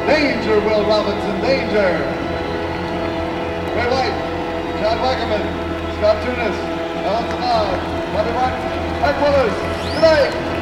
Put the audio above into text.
Danger, Will Robinson, danger. Ray White, John Wackerman, Scott Tunis, Alan Samad, Bobby Martin, Mike Willis. Good night.